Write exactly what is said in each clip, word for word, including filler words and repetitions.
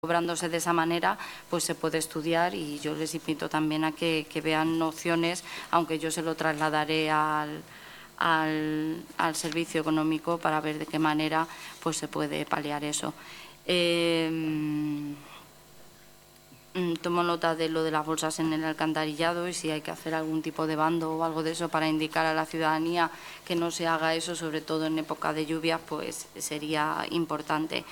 cobrándose de esa manera, pues se puede estudiar, y yo les invito también a que, que vean opciones, aunque yo se lo trasladaré al, al, al servicio económico para ver de qué manera pues se puede paliar eso. Eh, tomo nota de lo de las bolsas en el alcantarillado, y si hay que hacer algún tipo de bando o algo de eso para indicar a la ciudadanía que no se haga eso, sobre todo en época de lluvias, pues sería importante.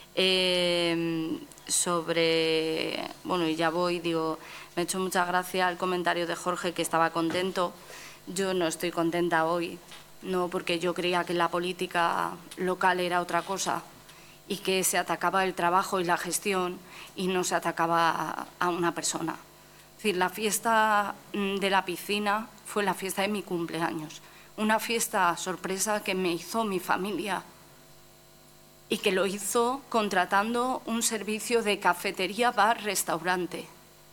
Eh, sobre, bueno, y ya voy, digo, me ha hecho mucha gracia el comentario de Jorge, que estaba contento. Yo no estoy contenta hoy, no, porque yo creía que la política local era otra cosa y que se atacaba el trabajo y la gestión y no se atacaba a, a una persona. Es decir, la fiesta de la piscina fue la fiesta de mi cumpleaños, una fiesta sorpresa que me hizo mi familia, y que lo hizo contratando un servicio de cafetería, bar, restaurante,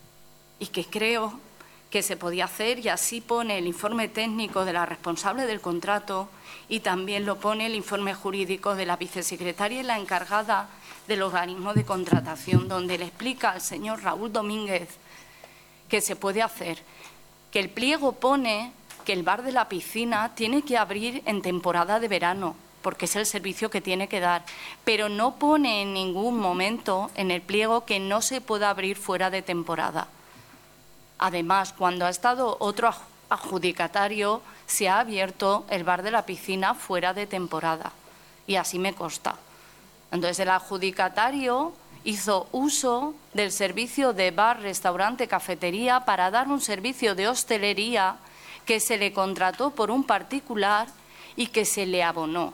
y que creo que se podía hacer, y así pone el informe técnico de la responsable del contrato, y también lo pone el informe jurídico de la vicesecretaria y la encargada del organismo de contratación, donde le explica al señor Raúl Domínguez que se puede hacer, que el pliego pone que el bar de la piscina tiene que abrir en temporada de verano, porque es el servicio que tiene que dar, pero no pone en ningún momento en el pliego que no se pueda abrir fuera de temporada. Además, cuando ha estado otro adjudicatario, se ha abierto el bar de la piscina fuera de temporada, y así me consta. Entonces, el adjudicatario hizo uso del servicio de bar, restaurante, cafetería para dar un servicio de hostelería que se le contrató por un particular y que se le abonó.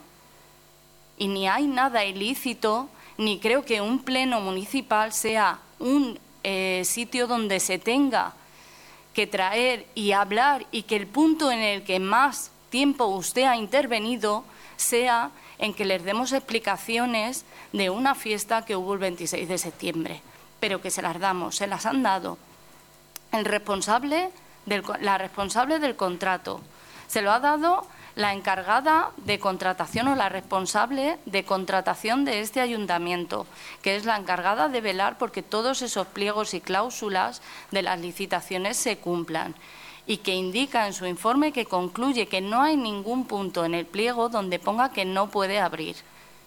Y ni hay nada ilícito, ni creo que un pleno municipal sea un eh, sitio donde se tenga que traer y hablar, y que el punto en el que más tiempo usted ha intervenido sea en que les demos explicaciones de una fiesta que hubo el veintiséis de septiembre, pero que se las damos, se las han dado. El responsable del, la responsable del contrato se lo ha dado la encargada de contratación o la responsable de contratación de este ayuntamiento, que es la encargada de velar porque todos esos pliegos y cláusulas de las licitaciones se cumplan, y que indica en su informe que concluye que no hay ningún punto en el pliego donde ponga que no puede abrir,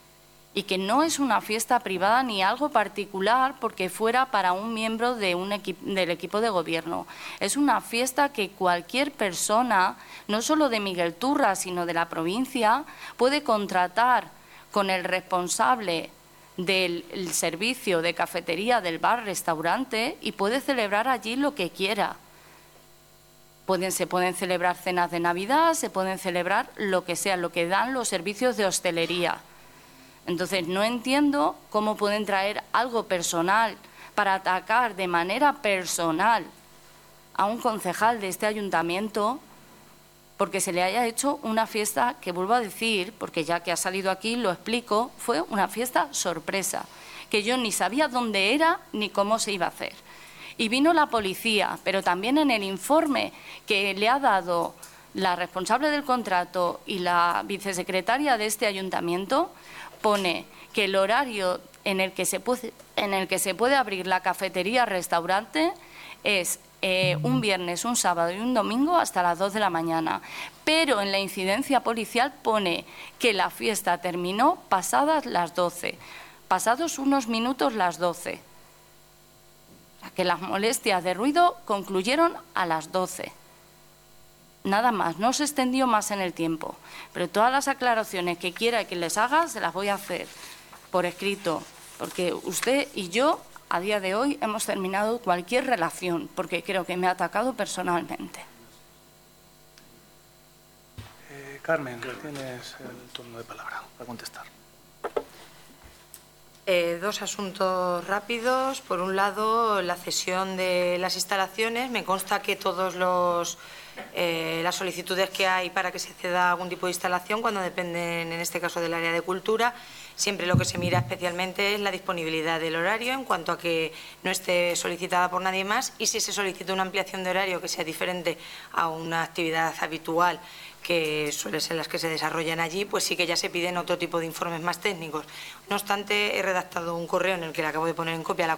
y que no es una fiesta privada ni algo particular porque fuera para un miembro de un equi- del equipo de gobierno. Es una fiesta que cualquier persona, no solo de Miguel Turra, sino de la provincia, puede contratar con el responsable del el servicio de cafetería del bar-restaurante y puede celebrar allí lo que quiera. Pueden, se pueden celebrar cenas de Navidad, se pueden celebrar lo que sea, lo que dan los servicios de hostelería. Entonces, no entiendo cómo pueden traer algo personal para atacar de manera personal a un concejal de este ayuntamiento porque se le haya hecho una fiesta que, vuelvo a decir, porque ya que ha salido aquí lo explico, fue una fiesta sorpresa, que yo ni sabía dónde era ni cómo se iba a hacer. Y vino la policía, pero también en el informe que le ha dado la responsable del contrato y la vicesecretaria de este ayuntamiento, pone que el horario en el que se puede, en el que se puede abrir la cafetería-restaurante es eh, un viernes, un sábado y un domingo hasta las dos de la mañana. Pero en la incidencia policial pone que la fiesta terminó pasadas las doce, pasados unos minutos las doce. Que las molestias de ruido concluyeron a las doce. Nada más, no se extendió más en el tiempo. Pero todas las aclaraciones que quiera que les haga, se las voy a hacer por escrito, porque usted y yo, a día de hoy, hemos terminado cualquier relación, porque creo que me ha atacado personalmente. Eh, Carmen, tienes el turno de palabra para contestar. Eh, dos asuntos rápidos. Por un lado, la cesión de las instalaciones. Me consta que todos los eh, las solicitudes que hay para que se ceda algún tipo de instalación, cuando dependen, en este caso, del área de cultura, Siempre lo que se mira especialmente es la disponibilidad del horario en cuanto a que no esté solicitada por nadie más, y si se solicita una ampliación de horario que sea diferente a una actividad habitual que suelen ser las que se desarrollan allí, pues sí que ya se piden otro tipo de informes más técnicos. No obstante, he redactado un correo en el que le acabo de poner en copia a la